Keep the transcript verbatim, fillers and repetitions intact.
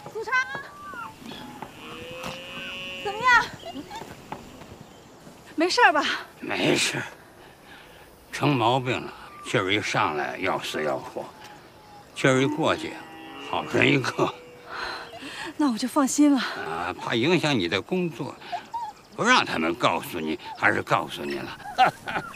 祖昌，怎么样？没事吧？ 没事，成毛病了。今儿一上来要死要活，今儿一过去，好人一个。 那我就放心了。 啊，怕影响你的工作，不让他们告诉你，还是告诉你了。